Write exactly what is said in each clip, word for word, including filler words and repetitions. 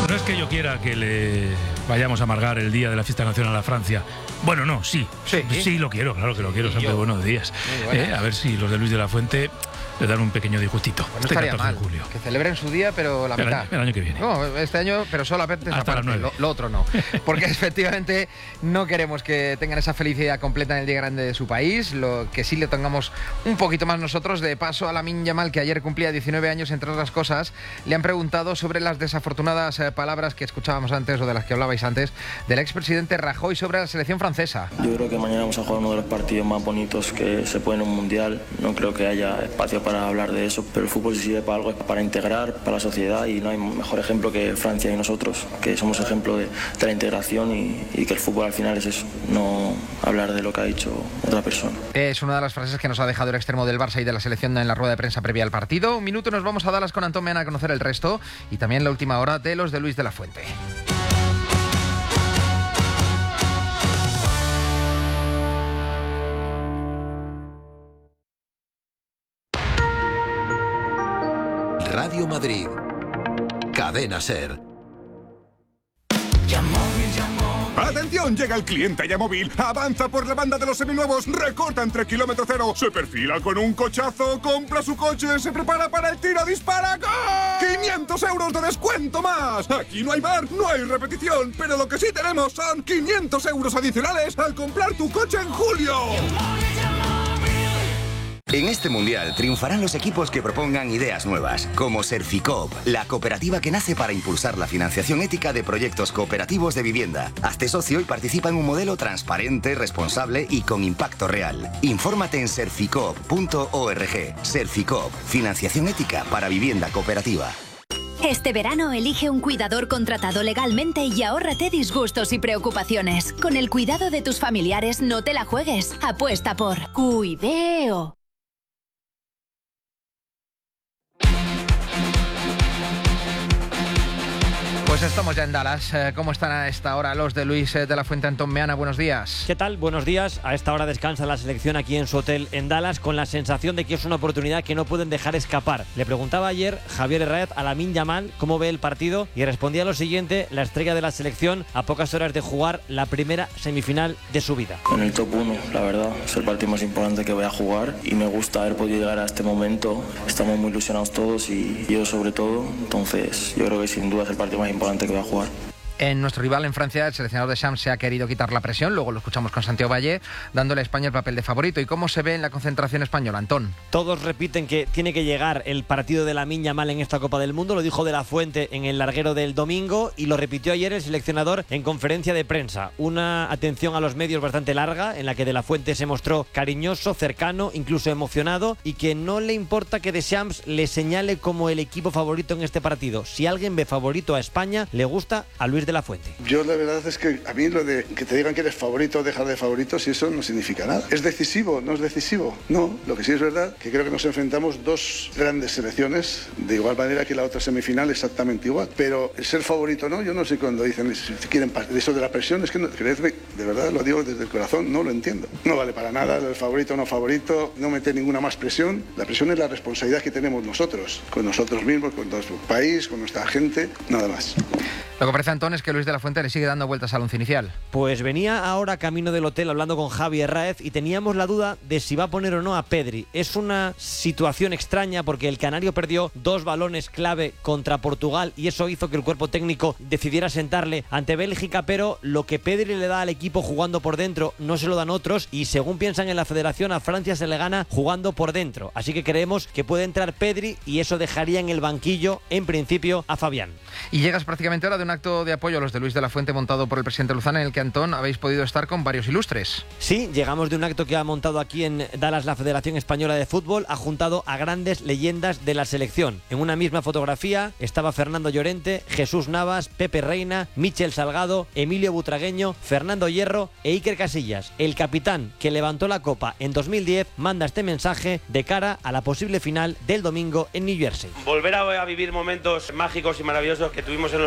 No es que yo quiera que le vayamos a amargar el día de la fiesta nacional a Francia. Bueno, no, sí. Sí, sí lo quiero, claro que lo quiero. Siempre buenos días. Eh, a ver si los de Luis de la Fuente le dan un pequeño disgustito. Pues no este estaría mal, de julio. Que celebren su día, pero la el mitad. Año, el año que viene. No, este año, pero solamente esa parte, lo, lo otro no. Porque efectivamente no queremos que tengan esa felicidad completa en el día grande de su país, lo que sí le tengamos un poquito más nosotros. De paso a Lamine Yamal, que ayer cumplía diecinueve años, entre otras cosas, le han preguntado sobre las desafortunadas eh, palabras que escuchábamos antes, o de las que hablabais antes, del expresidente Rajoy sobre la selección francesa. Yo creo que mañana vamos a jugar uno de los partidos más bonitos que se puede en un mundial. No creo que haya espacio para hablar de eso, pero el fútbol si sirve para algo, es para integrar, para la sociedad, y no hay mejor ejemplo que Francia y nosotros, que somos ejemplo de, de la integración y, y que el fútbol al final es eso, no hablar de lo que ha dicho otra persona. Es una de las frases que nos ha dejado el extremo del Barça y de la selección en la rueda de prensa previa al partido. Un minuto, nos vamos a Dallas con Antón Meana a conocer el resto, y también la última hora de los de Luis de la Fuente. Radio Madrid, Cadena SER. ¡Atención! Llega el cliente Yamóvil. Avanza por la banda de los seminuevos, recorta entre kilómetro cero, se perfila con un cochazo, compra su coche, se prepara para el tiro, dispara. ¡Gol! ¡quinientos euros de descuento más! Aquí no hay bar, no hay repetición, pero lo que sí tenemos son quinientos euros adicionales al comprar tu coche en julio. En este mundial triunfarán los equipos que propongan ideas nuevas, como Serficoop, la cooperativa que nace para impulsar la financiación ética de proyectos cooperativos de vivienda. Hazte socio y participa en un modelo transparente, responsable y con impacto real. Infórmate en serficoop punto org. Serficoop, financiación ética para vivienda cooperativa. Este verano elige un cuidador contratado legalmente y ahórrate disgustos y preocupaciones. Con el cuidado de tus familiares no te la juegues. Apuesta por Cuideo. Pues estamos ya en Dallas. ¿Cómo están a esta hora los de Luis de la Fuente? Antón Meana, buenos días. ¿Qué tal? Buenos días. A esta hora descansa la selección aquí en su hotel en Dallas, con la sensación de que es una oportunidad que no pueden dejar escapar. Le preguntaba ayer Javier Herráez a Lamine Yamal cómo ve el partido y respondía lo siguiente: la estrella de la selección a pocas horas de jugar la primera semifinal de su vida. En el top uno, la verdad, es el partido más importante que voy a jugar y me gusta haber podido llegar a este momento. Estamos muy ilusionados todos y yo sobre todo, entonces yo creo que sin duda es el partido más importante que va a jugar. En nuestro rival en Francia, el seleccionador de Shams se ha querido quitar la presión. Luego lo escuchamos con Santiago Valle, dándole a España el papel de favorito. ¿Y cómo se ve en la concentración española, Antón? Todos repiten que tiene que llegar el partido de Lamine Yamal en esta Copa del Mundo. Lo dijo De la Fuente en el larguero del domingo y lo repitió ayer el seleccionador en conferencia de prensa. Una atención a los medios bastante larga, en la que De la Fuente se mostró cariñoso, cercano, incluso emocionado, y que no le importa que Deschamps le señale como el equipo favorito en este partido. Si alguien ve favorito a España, le gusta a Luis de la Fuente. Yo la verdad es que a mí lo de que te digan que eres favorito o dejar de favorito, si eso no significa nada. ¿Es decisivo? ¿No es decisivo? No. Lo que sí es verdad que creo que nos enfrentamos dos grandes selecciones, de igual manera que la otra semifinal, exactamente igual. Pero el ser favorito no, yo no sé cuando dicen si quieren eso de la presión, es que no, creedme, de verdad lo digo desde el corazón, no lo entiendo. No vale para nada el favorito o no favorito, no meter ninguna más presión. La presión es la responsabilidad que tenemos nosotros, con nosotros mismos, con nuestro país, con nuestra gente, nada más. Lo que parece, Antón, es que Luis de la Fuente le sigue dando vueltas al once inicial. Pues venía ahora camino del hotel hablando con Javi Herráez y teníamos la duda de si va a poner o no a Pedri. Es una situación extraña porque el canario perdió dos balones clave contra Portugal y eso hizo que el cuerpo técnico decidiera sentarle ante Bélgica, pero lo que Pedri le da al equipo jugando por dentro no se lo dan otros, y según piensan en la federación, a Francia se le gana jugando por dentro. Así que creemos que puede entrar Pedri y eso dejaría en el banquillo, en principio, a Fabián. Y llegas prácticamente ahora de un acto de apoyo a los de Luis de la Fuente montado por el presidente Luzán, en el que, Antón, habéis podido estar con varios ilustres. Sí, llegamos de un acto que ha montado aquí en Dallas la Federación Española de Fútbol. Ha juntado a grandes leyendas de la selección. En una misma fotografía estaba Fernando Llorente, Jesús Navas, Pepe Reina, Michel Salgado, Emilio Butragueño, Fernando Hierro e Iker Casillas. El capitán que levantó la copa en dos mil diez manda este mensaje de cara a la posible final del domingo en New Jersey. Volver a vivir momentos mágicos y maravillosos que tuvimos en nuestra cabeza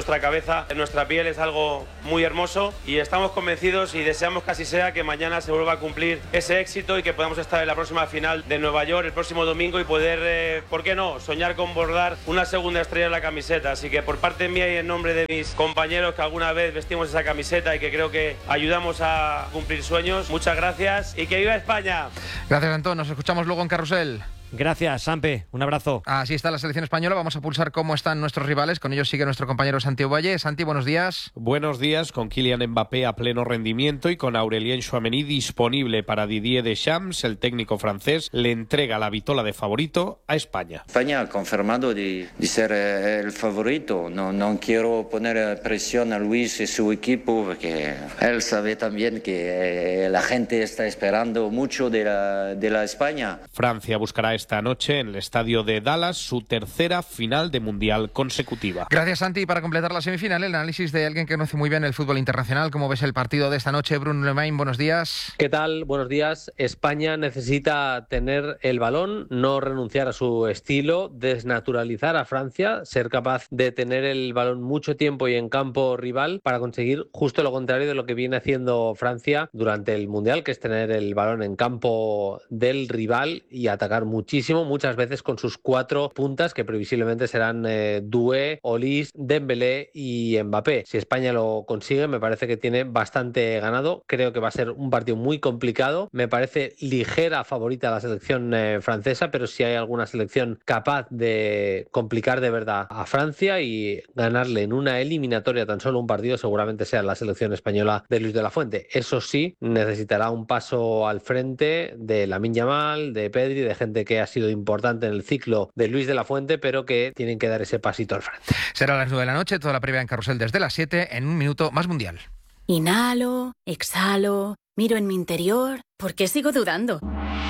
fuerza en nuestra piel es algo muy hermoso y estamos convencidos y deseamos que así sea, que mañana se vuelva a cumplir ese éxito y que podamos estar en la próxima final de Nueva York el próximo domingo y poder, eh, ¿por qué no?, soñar con bordar una segunda estrella en la camiseta. Así que por parte mía y en nombre de mis compañeros que alguna vez vestimos esa camiseta y que creo que ayudamos a cumplir sueños, muchas gracias y que viva España. Gracias, Antón. Nos escuchamos luego en Carrusel. Gracias, Sampe. Un abrazo. Así está la selección española. Vamos a pulsar cómo están nuestros rivales. Con ellos sigue nuestro compañero Santi Ovalle. Santi, buenos días. Buenos días, con Kylian Mbappé a pleno rendimiento y con Aurélien Tchouaméni disponible para Didier Deschamps. El técnico francés le entrega la vitola de favorito a España. España ha confirmado de, de ser el favorito. No, no quiero poner presión a Luis y su equipo porque él sabe también que la gente está esperando mucho de la, de la España. Francia buscará esta noche en el estadio de Dallas su tercera final de Mundial consecutiva. Gracias, Santi. Para completar la semifinal, el análisis de alguien que conoce muy bien el fútbol internacional. ¿Cómo ves el partido de esta noche? Bruno Lemain, buenos días. ¿Qué tal? Buenos días. España necesita tener el balón, no renunciar a su estilo, desnaturalizar a Francia, ser capaz de tener el balón mucho tiempo y en campo rival para conseguir justo lo contrario de lo que viene haciendo Francia durante el Mundial, que es tener el balón en campo del rival y atacar mucho. Muchísimo, muchas veces con sus cuatro puntas que previsiblemente serán eh, Doué, Olise, Dembélé y Mbappé. Si España lo consigue, me parece que tiene bastante ganado. Creo que va a ser un partido muy complicado. Me parece ligera favorita la selección eh, francesa, pero si hay alguna selección capaz de complicar de verdad a Francia y ganarle en una eliminatoria tan solo un partido, seguramente sea la selección española de Luis de la Fuente. Eso sí, necesitará un paso al frente de Lamine Yamal, de Pedri, de gente que ha sido importante en el ciclo de Luis de la Fuente, pero que tienen que dar ese pasito al frente. Será a las nueve de la noche, toda la previa en Carrusel desde las siete, en un minuto más Mundial. Inhalo, exhalo, miro en mi interior. ¿Por qué sigo dudando?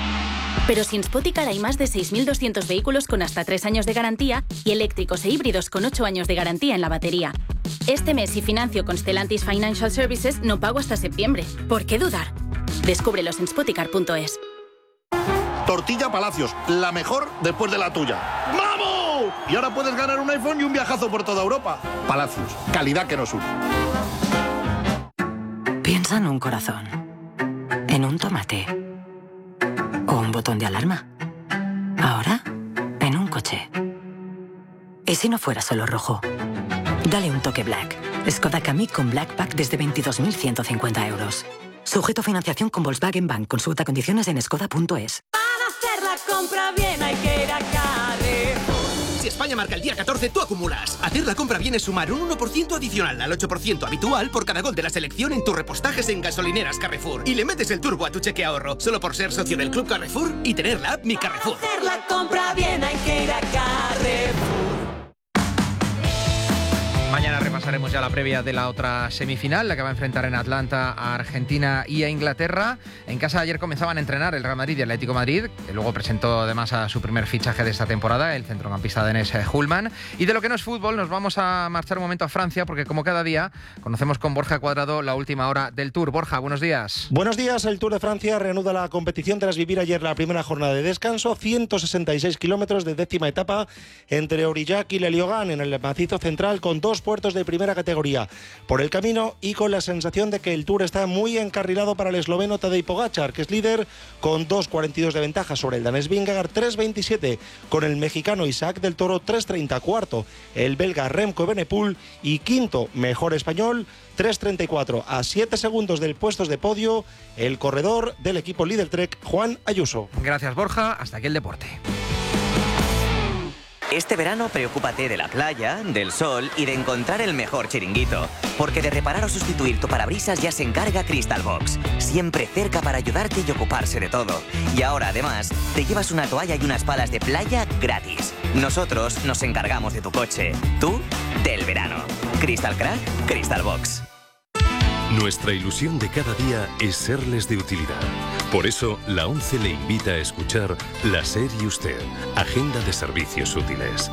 Pero si en Spoticar hay más de seis mil doscientos vehículos con hasta tres años de garantía y eléctricos e híbridos con ocho años de garantía en la batería. Este mes, si financio con Stellantis Financial Services, no pago hasta septiembre. ¿Por qué dudar? Descúbrelos en spoticar punto es. Tortilla Palacios, la mejor después de la tuya. ¡Vamos! Y ahora puedes ganar un iPhone y un viajazo por toda Europa. Palacios, calidad que nos une. Piensa en un corazón, en un tomate o un botón de alarma. Ahora, en un coche. ¿Y si no fuera solo rojo? Dale un toque Black. Skoda Kamiq con Black Pack desde veintidós mil ciento cincuenta euros. Sujeto a financiación con Volkswagen Bank. Consulta condiciones en skoda punto es. Hacer la compra bien hay que ir a Carrefour. Si España marca el día catorce, tú acumulas. Hacer la compra bien es sumar un uno por ciento adicional al ocho por ciento habitual por cada gol de la selección en tus repostajes en gasolineras Carrefour. Y le metes el turbo a tu cheque ahorro, solo por ser socio del Club Carrefour y tener la app Mi Carrefour. Hacer la compra bien hay que ir a Carrefour. Mañana repasaremos ya la previa de la otra semifinal, la que va a enfrentar en Atlanta a Argentina y a Inglaterra. En casa ayer comenzaban a entrenar el Real Madrid y el Atlético de Madrid, que luego presentó además a su primer fichaje de esta temporada, el centrocampista danés Hullman. Y de lo que no es fútbol, nos vamos a marchar un momento a Francia, porque como cada día, conocemos con Borja Cuadrado la última hora del Tour. Borja, buenos días. Buenos días. El Tour de Francia reanuda la competición tras vivir ayer la primera jornada de descanso, ciento sesenta y seis kilómetros de décima etapa entre Aurillac y Le Liogán, en el macizo central, con dos puertos de primera categoría por el camino y con la sensación de que el Tour está muy encarrilado para el esloveno Tadej Pogačar, que es líder con dos cuarenta y dos de ventaja sobre el danés Vingegaard, tres veintisiete con el mexicano Isaac del Toro, tres treinta cuarto el belga Remco Evenepoel y quinto mejor español, tres treinta y cuatro a siete segundos del puesto de podio el corredor del equipo líder Trek, Juan Ayuso. Gracias, Borja. Hasta aquí el deporte. Este verano preocúpate de la playa, del sol y de encontrar el mejor chiringuito. Porque de reparar o sustituir tu parabrisas ya se encarga Crystal Box. Siempre cerca para ayudarte y ocuparse de todo. Y ahora además te llevas una toalla y unas palas de playa gratis. Nosotros nos encargamos de tu coche. Tú, del verano. Crystal Crack, Crystal Box. Nuestra ilusión de cada día es serles de utilidad. Por eso, la ONCE le invita a escuchar La SER y Usted, Agenda de Servicios Útiles.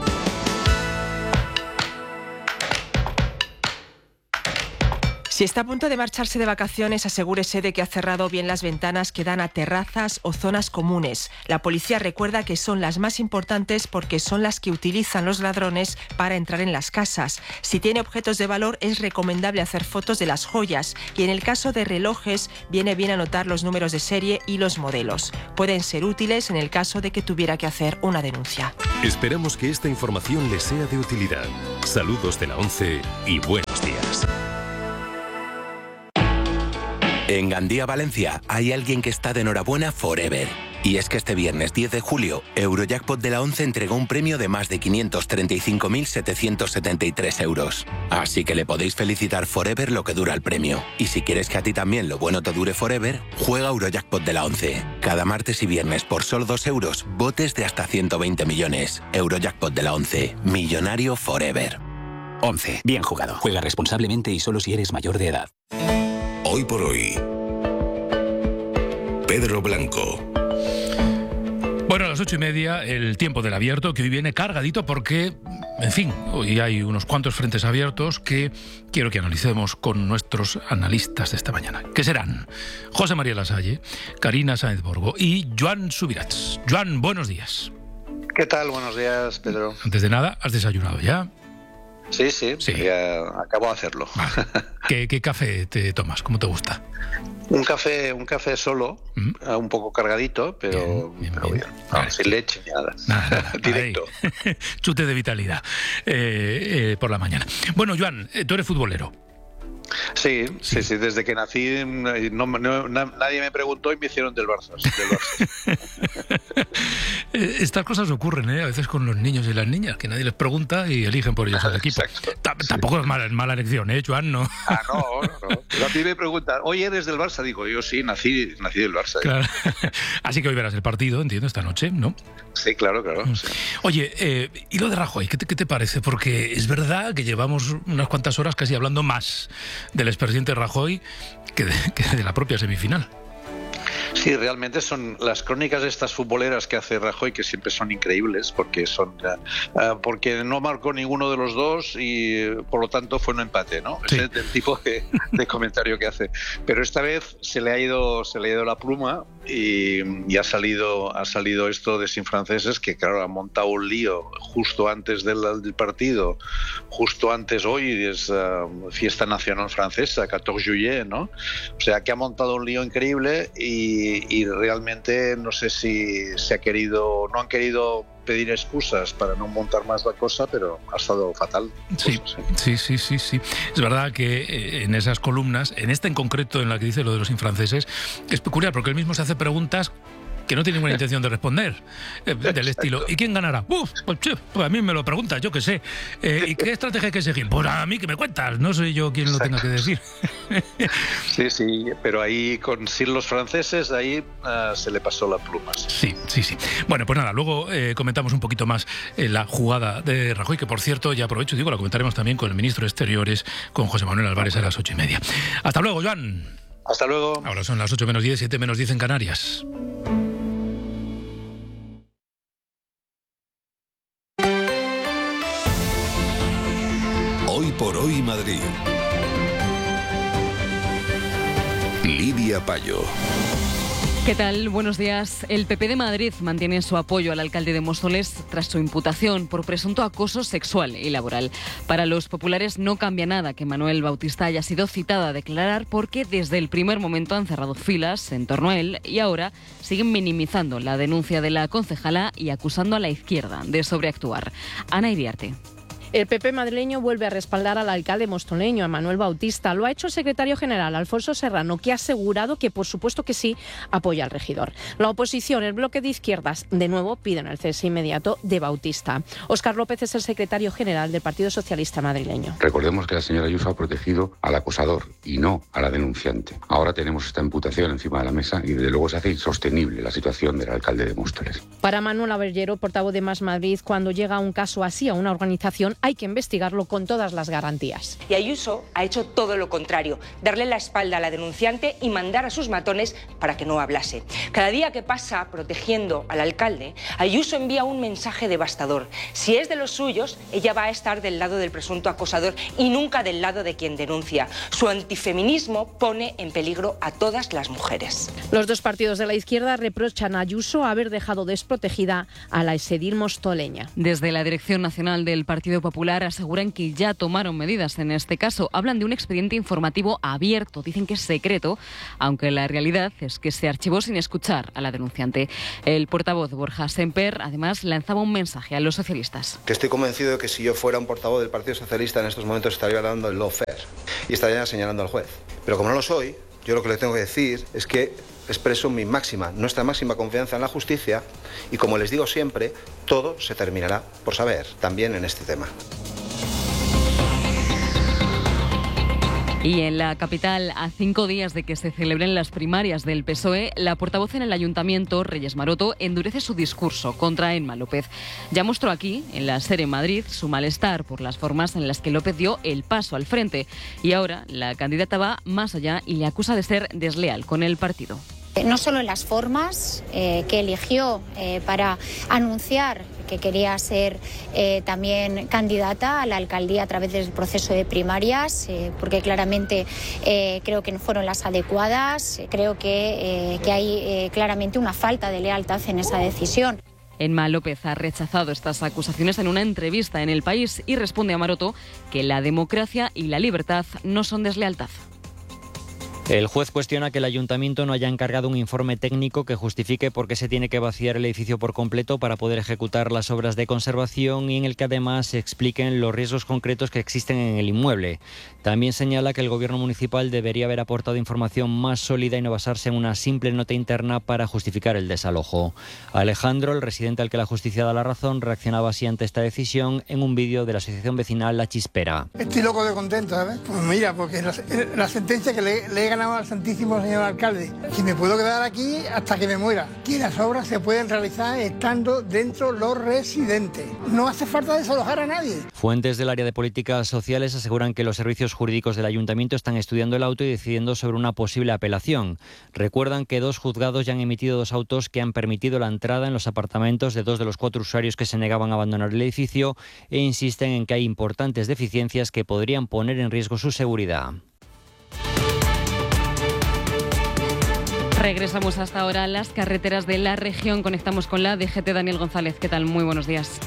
Si está a punto de marcharse de vacaciones, asegúrese de que ha cerrado bien las ventanas que dan a terrazas o zonas comunes. La policía recuerda que son las más importantes porque son las que utilizan los ladrones para entrar en las casas. Si tiene objetos de valor, es recomendable hacer fotos de las joyas y en el caso de relojes, viene bien anotar los números de serie y los modelos. Pueden ser útiles en el caso de que tuviera que hacer una denuncia. Esperamos que esta información les sea de utilidad. Saludos de la ONCE y buenos días. En Gandía, Valencia, hay alguien que está de enhorabuena forever. Y es que este viernes diez de julio, Eurojackpot de la ONCE entregó un premio de más de quinientos treinta y cinco mil setecientos setenta y tres euros. Así que le podéis felicitar forever lo que dura el premio. Y si quieres que a ti también lo bueno te dure forever, juega Eurojackpot de la ONCE. Cada martes y viernes por solo dos euros, botes de hasta ciento veinte millones. Eurojackpot de la ONCE. Millonario forever. ONCE. Bien jugado. Juega responsablemente y solo si eres mayor de edad. Hoy por hoy, Pedro Blanco. Bueno, a las ocho y media, el tiempo del abierto, que hoy viene cargadito porque, en fin, hoy hay unos cuantos frentes abiertos que quiero que analicemos con nuestros analistas de esta mañana, que serán José María Lasalle, Karina Sáenz Borgo y Joan Subirats. Joan, buenos días. ¿Qué tal? Buenos días, Pedro. Antes de nada, ¿has desayunado ya? Sí, sí, sí. Ya acabo de hacerlo. Vale. ¿Qué, ¿Qué café te tomas? ¿Cómo te gusta? Un café, un café solo, ¿Mm? un poco cargadito, pero bien, bien, pero bien. bien. No, sin leche ni nada. Nada, nada. Directo. Chute de vitalidad eh, eh, por la mañana. Bueno, Joan, tú eres futbolero. Sí, sí, sí, sí, desde que nací no, no, nadie me preguntó y me hicieron del Barça. Del Barça. Estas cosas ocurren, ¿eh? A veces con los niños y las niñas, que nadie les pregunta y eligen por ellos al equipo. T- Tampoco sí. es mala, mala elección, ¿eh, Joan? No. Ah, no, no, no. Pero a mí me preguntan, oye, ¿eres del Barça? Digo, yo sí, nací, nací del Barça. Claro. Así que hoy verás el partido, entiendo, esta noche, ¿no? Sí, claro, claro. Sí. Oye, eh, ¿y lo de Rajoy? ¿Qué te, ¿Qué te parece? Porque es verdad que llevamos unas cuantas horas casi hablando más del expresidente Rajoy que de, que de la propia semifinal. Sí, realmente son las crónicas de estas futboleras que hace Rajoy, que siempre son increíbles, porque son uh, porque no marcó ninguno de los dos y por lo tanto fue un empate, ¿no? Sí. Ese es el tipo de, de comentario que hace. Pero esta vez se le ha ido, se le ha ido la pluma y, y ha salido, ha salido esto de Sin Franceses, que claro, ha montado un lío justo antes del, del partido, justo antes hoy es uh, fiesta nacional francesa, catorce juillet, ¿no? O sea que ha montado un lío increíble y Y, y realmente no sé si se ha querido, no han querido pedir excusas para no montar más la cosa, pero ha estado fatal. Sí, sí, sí, sí, sí. Es verdad que en esas columnas, en esta en concreto, en la que dice lo de los infranceses, es peculiar porque él mismo se hace preguntas que no tiene ninguna intención de responder, eh, del estilo, ¿y quién ganará? Uf, pues, pues a mí me lo preguntas, yo qué sé. Eh, ¿Y qué estrategia hay que seguir? Pues a mí que me cuentas, no soy yo quien Exacto. lo tenga que decir. Sí, sí, pero ahí con sin los franceses, ahí uh, se le pasó la pluma. Sí, sí, sí. Bueno, pues nada, luego eh, comentamos un poquito más eh, la jugada de Rajoy, que por cierto, ya aprovecho y digo, la comentaremos también con el ministro de Exteriores, con José Manuel Álvarez a las ocho y media. Hasta luego, Joan. Hasta luego. Ahora son las ocho menos diez, siete menos diez en Canarias. Hoy por hoy Madrid. Lidia Payo. ¿Qué tal? Buenos días. El P P de Madrid mantiene su apoyo al alcalde de Móstoles tras su imputación por presunto acoso sexual y laboral. Para los populares no cambia nada que Manuel Bautista haya sido citado a declarar porque desde el primer momento han cerrado filas en torno a él y ahora siguen minimizando la denuncia de la concejala y acusando a la izquierda de sobreactuar. Ana Iriarte. El P P madrileño vuelve a respaldar al alcalde mostoleño, a Manuel Bautista. Lo ha hecho el secretario general, Alfonso Serrano, que ha asegurado que, por supuesto que sí, apoya al regidor. La oposición, el bloque de izquierdas, de nuevo piden el cese inmediato de Bautista. Óscar López es el secretario general del Partido Socialista madrileño. Recordemos que la señora Ayuso ha protegido al acosador y no a la denunciante. Ahora tenemos esta imputación encima de la mesa y desde luego se hace insostenible la situación del alcalde de Móstoles. Para Manuel Abellero, portavoz de Más Madrid, cuando llega un caso así a una organización, hay que investigarlo con todas las garantías. Y Ayuso ha hecho todo lo contrario, darle la espalda a la denunciante y mandar a sus matones para que no hablase. Cada día que pasa protegiendo al alcalde, Ayuso envía un mensaje devastador. Si es de los suyos, ella va a estar del lado del presunto acosador y nunca del lado de quien denuncia. Su antifeminismo pone en peligro a todas las mujeres. Los dos partidos de la izquierda reprochan a Ayuso haber dejado desprotegida a la exedil mostoleña. Desde la Dirección Nacional del Partido Popular aseguran que ya tomaron medidas en este caso. Hablan de un expediente informativo abierto, dicen que es secreto, aunque la realidad es que se archivó sin escuchar a la denunciante. El portavoz Borja Semper, además, lanzaba un mensaje a los socialistas. Que estoy convencido de que si yo fuera un portavoz del Partido Socialista en estos momentos estaría hablando del lawfare y estaría señalando al juez. Pero como no lo soy, yo lo que le tengo que decir es que expreso mi máxima, nuestra máxima confianza en la justicia y, como les digo siempre, todo se terminará por saber, también en este tema. Y en la capital, a cinco días de que se celebren las primarias del P S O E, la portavoz en el Ayuntamiento, Reyes Maroto, endurece su discurso contra Emma López. Ya mostró aquí, en la SER en Madrid, su malestar por las formas en las que López dio el paso al frente. Y ahora la candidata va más allá y le acusa de ser desleal con el partido. No solo en las formas eh, que eligió eh, para anunciar que quería ser eh, también candidata a la alcaldía a través del proceso de primarias, eh, porque claramente eh, creo que no fueron las adecuadas, creo que, eh, que hay eh, claramente una falta de lealtad en esa decisión. Emma López ha rechazado estas acusaciones en una entrevista en El País y responde a Maroto que la democracia y la libertad no son deslealtad. El juez cuestiona que el ayuntamiento no haya encargado un informe técnico que justifique por qué se tiene que vaciar el edificio por completo para poder ejecutar las obras de conservación y en el que además se expliquen los riesgos concretos que existen en el inmueble. También señala que el gobierno municipal debería haber aportado información más sólida y no basarse en una simple nota interna para justificar el desalojo. Alejandro, el residente al que la justicia da la razón, reaccionaba así ante esta decisión en un vídeo de la asociación vecinal La Chispera. Estoy loco de contento, ¿sabes? Pues mira, porque la, la sentencia que le, le he ganado al santísimo señor alcalde, que me puedo quedar aquí hasta que me muera, que las obras se pueden realizar estando dentro los residentes. No hace falta desalojar a nadie. Fuentes del área de políticas sociales aseguran que los servicios jurídicos del ayuntamiento están estudiando el auto y decidiendo sobre una posible apelación. Recuerdan que dos juzgados ya han emitido dos autos que han permitido la entrada en los apartamentos de dos de los cuatro usuarios que se negaban a abandonar el edificio e insisten en que hay importantes deficiencias que podrían poner en riesgo su seguridad. Regresamos hasta ahora a las carreteras de la región. Conectamos con la D G T. Daniel González. ¿Qué tal? Muy buenos días.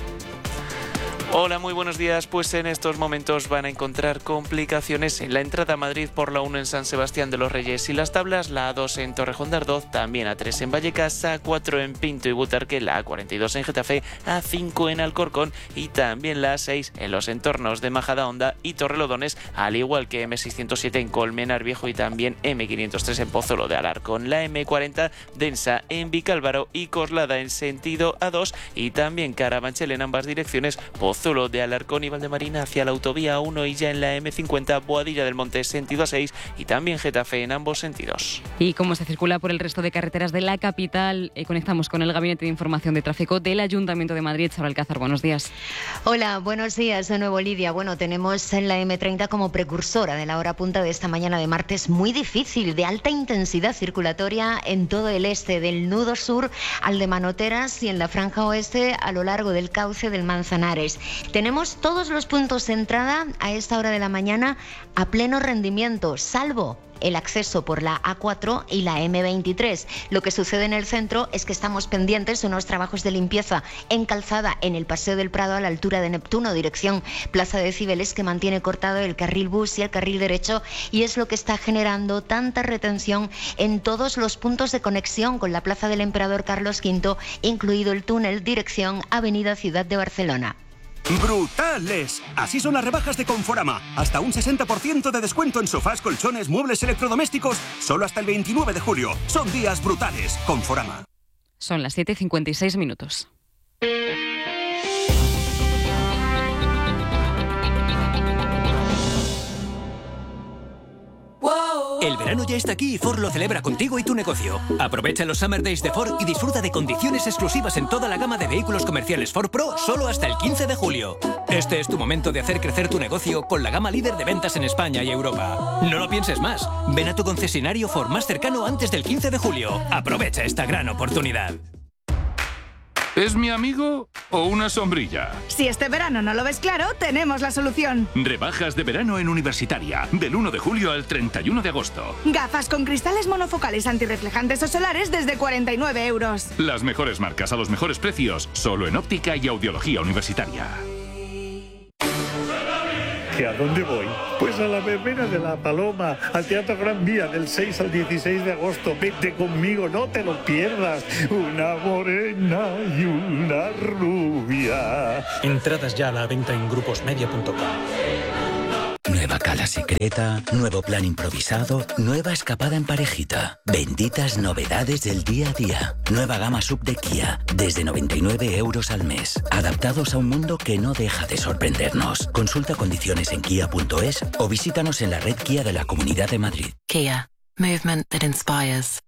Hola, muy buenos días. Pues en estos momentos van a encontrar complicaciones en la entrada a Madrid por la uno en San Sebastián de los Reyes y las Tablas, la A dos en Torrejón de Ardoz, también A tres en Vallecas, A cuatro en Pinto y Butarque, la A cuarenta y dos en Getafe, A cinco en Alcorcón y también la A seis en los entornos de Majadahonda y Torrelodones, al igual que M seiscientos siete en Colmenar Viejo y también M quinientos tres en Pozuelo de Alarcón, la M cuarenta densa en Vicálvaro y Coslada en sentido A dos y también Carabanchel en ambas direcciones, Pozuelo de Alarcón y Valdemarina hacia la autovía A uno y ya en la M cincuenta Boadilla del Monte sentido A seis y también Getafe en ambos sentidos. Y cómo se circula por el resto de carreteras de la capital, eh, conectamos con el Gabinete de Información de Tráfico del Ayuntamiento de Madrid. Sara Alcázar, buenos días. Hola, buenos días de nuevo, Lidia. Bueno, tenemos en la M treinta como precursora de la hora punta de esta mañana de martes muy difícil, de alta intensidad circulatoria en todo el este, del nudo sur al de Manoteras y en la franja oeste a lo largo del cauce del Manzanares. Tenemos todos los puntos de entrada a esta hora de la mañana a pleno rendimiento, salvo el acceso por la A cuatro y la M veintitrés. Lo que sucede en el centro es que estamos pendientes de unos trabajos de limpieza en calzada en el Paseo del Prado a la altura de Neptuno, dirección Plaza de Cibeles, que mantiene cortado el carril bus y el carril derecho y es lo que está generando tanta retención en todos los puntos de conexión con la Plaza del Emperador Carlos quinto, incluido el túnel dirección Avenida Ciudad de Barcelona. ¡Brutales! Así son las rebajas de Conforama. Hasta un sesenta por ciento de descuento en sofás, colchones, muebles electrodomésticos. Solo hasta el veintinueve de julio. Son días brutales. Conforama. Son las siete y cincuenta y seis minutos. Whoa. El verano ya está aquí y Ford lo celebra contigo y tu negocio. Aprovecha los Summer Days de Ford y disfruta de condiciones exclusivas en toda la gama de vehículos comerciales Ford Pro solo hasta el quince de julio. Este es tu momento de hacer crecer tu negocio con la gama líder de ventas en España y Europa. No lo pienses más. Ven a tu concesionario Ford más cercano antes del quince de julio. Aprovecha esta gran oportunidad. ¿Es mi amigo o una sombrilla? Si este verano no lo ves claro, tenemos la solución. Rebajas de verano en Universitaria, del uno de julio al treinta y uno de agosto. Gafas con cristales monofocales antirreflejantes o solares desde cuarenta y nueve euros. Las mejores marcas a los mejores precios, solo en Óptica y Audiología Universitaria. ¿Que a dónde voy? Pues a la verbena de La Paloma, al Teatro Gran Vía, del seis al dieciséis de agosto. Vete conmigo, no te lo pierdas. Una morena y una rubia. Entradas ya a la venta en gruposmedia punto com. Nueva cala secreta, nuevo plan improvisado, nueva escapada en parejita. Benditas novedades del día a día. Nueva gama sub de Kia, desde noventa y nueve euros al mes. Adaptados a un mundo que no deja de sorprendernos. Consulta condiciones en kia punto es o visítanos en la red Kia de la Comunidad de Madrid. Kia, movement that inspires.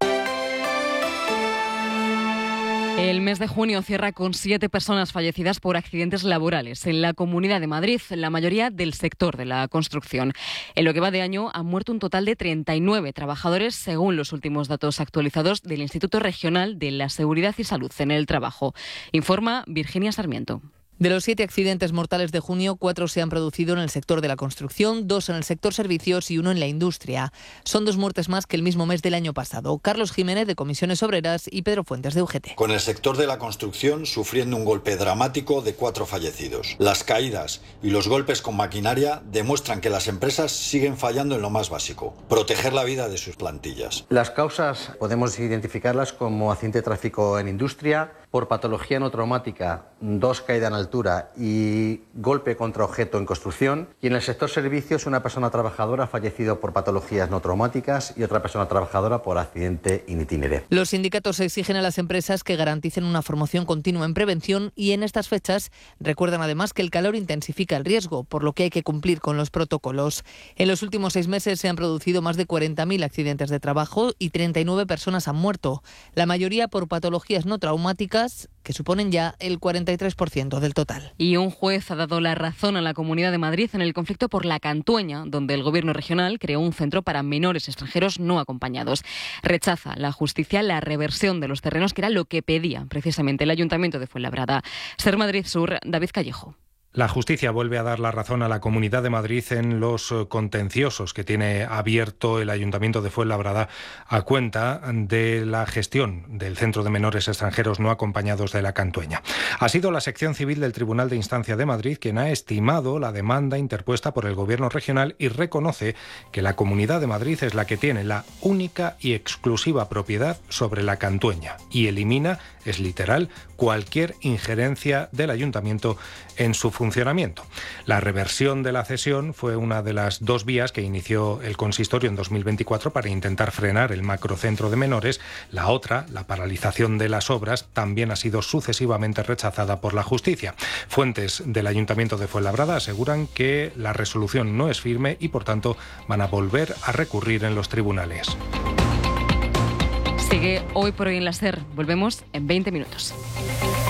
El mes de junio cierra con siete personas fallecidas por accidentes laborales en la Comunidad de Madrid, la mayoría del sector de la construcción. En lo que va de año han muerto un total de treinta y nueve trabajadores, según los últimos datos actualizados del Instituto Regional de la Seguridad y Salud en el Trabajo. Informa Virginia Sarmiento. De los siete accidentes mortales de junio, cuatro se han producido en el sector de la construcción, dos en el sector servicios y uno en la industria. Son dos muertes más que el mismo mes del año pasado. Carlos Jiménez, de Comisiones Obreras, y Pedro Fuentes, de U G T. Con el sector de la construcción sufriendo un golpe dramático de cuatro fallecidos. Las caídas y los golpes con maquinaria demuestran que las empresas siguen fallando en lo más básico: proteger la vida de sus plantillas. Las causas podemos identificarlas como accidente de tráfico en industria, por patología no traumática, dos caídas en altura y golpe contra objeto en construcción. Y en el sector servicios, una persona trabajadora ha fallecido por patologías no traumáticas y otra persona trabajadora por accidente in itinere. Los sindicatos exigen a las empresas que garanticen una formación continua en prevención y en estas fechas recuerdan además que el calor intensifica el riesgo, por lo que hay que cumplir con los protocolos. En los últimos seis meses se han producido más de cuarenta mil accidentes de trabajo y treinta y nueve personas han muerto, la mayoría por patologías no traumáticas, que suponen ya el cuarenta y tres por ciento del total. Y un juez ha dado la razón a la Comunidad de Madrid en el conflicto por la Cantueña, donde el Gobierno regional creó un centro para menores extranjeros no acompañados. Rechaza la justicia la reversión de los terrenos, que era lo que pedía precisamente el Ayuntamiento de Fuenlabrada. Ser Madrid Sur, David Callejo. La justicia vuelve a dar la razón a la Comunidad de Madrid en los contenciosos que tiene abierto el Ayuntamiento de Fuenlabrada a cuenta de la gestión del Centro de Menores Extranjeros No Acompañados de la Cantueña. Ha sido la sección civil del Tribunal de Instancia de Madrid quien ha estimado la demanda interpuesta por el Gobierno regional y reconoce que la Comunidad de Madrid es la que tiene la única y exclusiva propiedad sobre la Cantueña y elimina, es literal, cualquier injerencia del Ayuntamiento en su funcionamiento. La reversión de la cesión fue una de las dos vías que inició el consistorio en dos mil veinticuatro para intentar frenar el macrocentro de menores. La otra, la paralización de las obras, también ha sido sucesivamente rechazada por la justicia. Fuentes del Ayuntamiento de Fuenlabrada aseguran que la resolución no es firme y, por tanto, van a volver a recurrir en los tribunales. Sigue Hoy por Hoy en la SER. Volvemos en veinte minutos.